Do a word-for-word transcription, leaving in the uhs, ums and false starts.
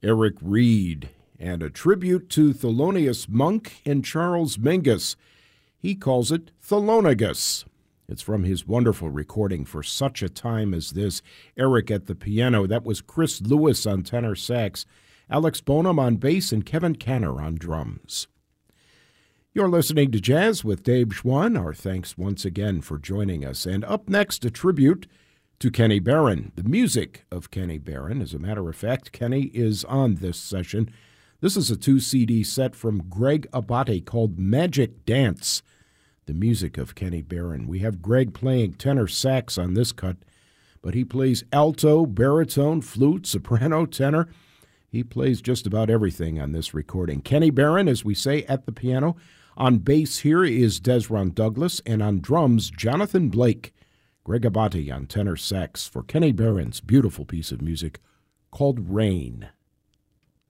Eric Reed, and a tribute to Thelonious Monk and Charles Mingus. He calls it Thelonigus. It's from his wonderful recording For Such a Time as This. Eric at the piano. That was Chris Lewis on tenor sax, Alex Bonham on bass, and Kevin Canner on drums. You're listening to Jazz with Dave Schwann. Our thanks once again for joining us. And up next, a tribute to Kenny Barron, the music of Kenny Barron. As a matter of fact, Kenny is on this session. This is a two-C D set from Greg Abate called Magic Dance, the music of Kenny Barron. We have Greg playing tenor sax on this cut, but he plays alto, baritone, flute, soprano, tenor. He plays just about everything on this recording. Kenny Barron, as we say, at the piano. On bass here is Desron Douglas, and on drums, Jonathan Blake. Greg Abate on tenor sax for Kenny Barron's beautiful piece of music called Rain.